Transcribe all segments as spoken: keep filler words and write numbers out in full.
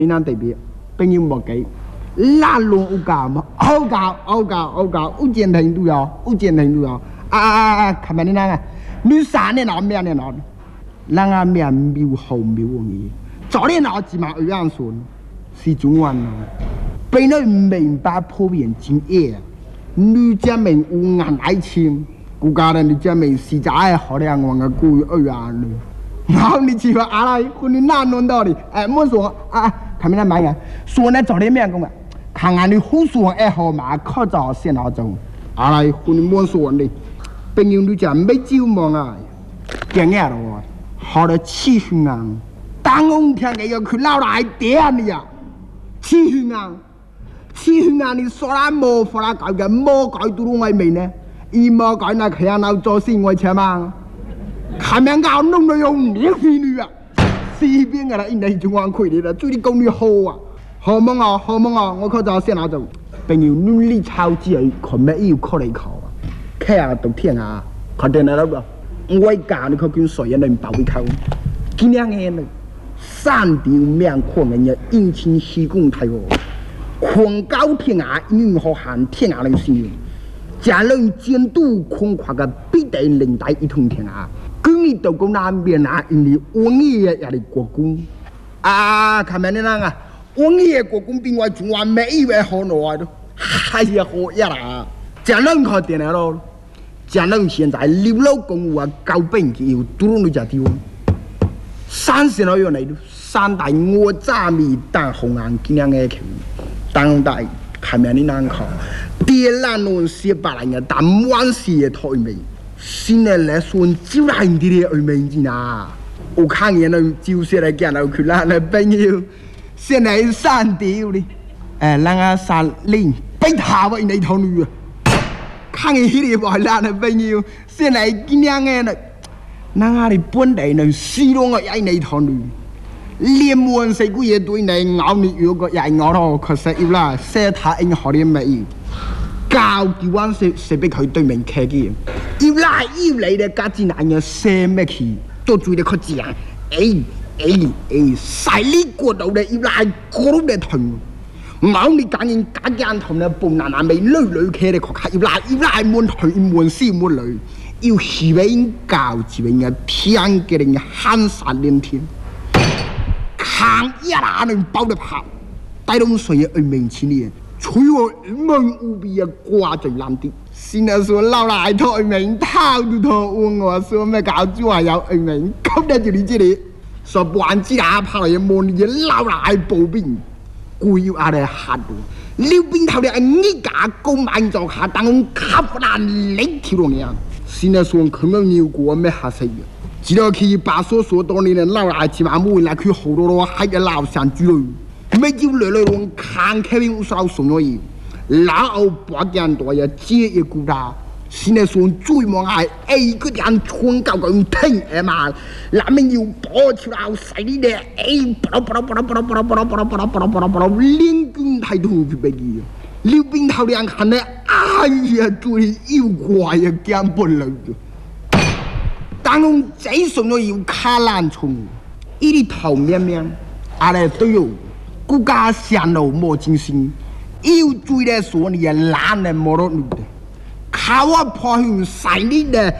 你那特别，朋友莫给，拉拢有教嘛，好教好教好教，有见程度哟，有见程度哟。啊啊啊啊！看咩你那个，你三年老咩年老，人啊面妙好妙你，早年老起码二样说，是中文咯。被你明白普遍经验，女家们有眼爱情，顾家人女家们是在爱好两万个故意二样呢。然后你去吧，阿拉婚礼哪弄到的？哎，莫说啊，看没那买呀？说那早点面讲啊，看俺的胡说爱好嘛，靠早先老走。阿拉婚礼莫说的，朋友女家没酒忙啊，讲嘢咯，好的气氛啊，当红天个要去老来点的呀，气氛啊，气氛啊，你说那莫发那搞个莫搞都弄外面呢，一莫搞那看那做生活钱嘛。看面搞弄到用年妇女啊，西边个啦，因为中央亏的啦，最你讲你好啊，好梦啊，好梦啊，我靠早先拿走，朋友努力操之后，看咩要考嚟考啊，看下读天啊，看电脑了不？我教你可跟谁人能包围考？今两年呢，三条面看人家引擎施工太好，狂高天啊，任何行天啊能使用，家人监督空跨个必得领带一通天啊。跟你都讲那边啊，因为王爷也嚟国公啊，看咩你那个王爷国公比我中华每一位好耐都，哎呀好呀啦，这人靠电脑咯，这人现在六楼公务啊，高本就要多弄只地方，三十老样嚟都，三大我炸米当红岸今两个球，当大看咩你那靠，跌烂弄些把人家打满些台面。现在来说，就来你的二妹子呐！我看见了，就是来见到佢啦，那朋友，现在三条的，哎，人家三零被他为那头女啊！看见迄个话啦，那朋友，现在今两个呢，人家的本地呢，始终个也那头女，连门谁个也对你咬你有个也咬到，可是有啦，说他应好的没有。教几晚食食俾佢對面客嘅，要來要嚟咧，家姐男人寫咩去，都注意佢字啊！誒誒誒，細呢個度咧要來嗰度同，冇你講人家間同咧半男男未女女客咧，確實要來要來滿佢滿絲滿女，要是俾教住人嘅天嘅人慳曬連天，扛一下能包得拍，帶動水嘅二面前嘅。除我蒙无比的挂在蓝地，现在说老来台面套都套问我说咩搞住还有二面，咁得住你这里，说半支打炮嚟摸你老来步兵，故意阿嚟吓到，溜边头嚟一架高满座下当卡不烂力跳落嚟啊！现在说佢冇牛过咩吓死嘅，只要佢把所说多年的老来起码冇来佢好多咯，还嘅老上之类。没就来来往看开明无少送我伊，老后八件多呀，接一股大。现在说最忙系哎个人穿高高听哎嘛，那边要跑出来犀利的哎，不啦不啦不啦不啦不啦不啦不啦不啦不啦不啦不啦，连军太多去别个，溜边头两看呢，哎呀，最要怪呀，减不了的。当我最送我要卡烂虫，一里头面面，阿来都有。国家线路冇精心，要追来说你也懒得冇得路的，靠我破向晒你的，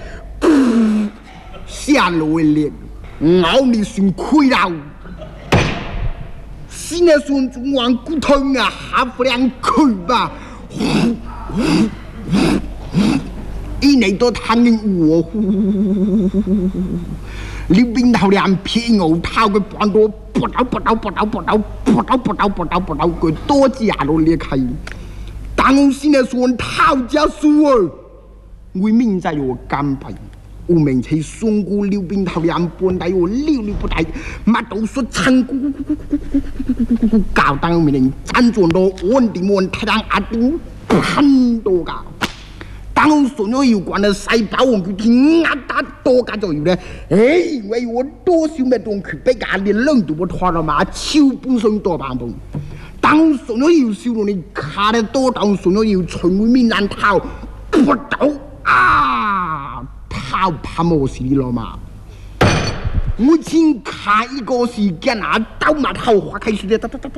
线路的脸，咬你算亏了。现在说中央骨头啊，下不良亏吧，一年都谈你我。你边头两片牛头嘅半多，不倒不倒不倒不倒不倒不倒不倒不倒，佢多只下都裂开。但我现在说头家输啊，为民在我干杯，我明起松姑溜边头两半底我溜溜不底，乜都说撑咕咕咕咕咕咕咕咕，搞当面人真做到稳定稳太阳阿顶很多噶。当我所有有关的细胞，我佢听压打多加就有咧。哎，为我多少咩东去比较连冷都不拖了嘛，超半身多半半。当我所有有少到你卡得多，当所有有全会面难逃，不到啊，逃怕冇事了嘛。我先卡一个时间啊，到码头花开始的哒哒哒哒。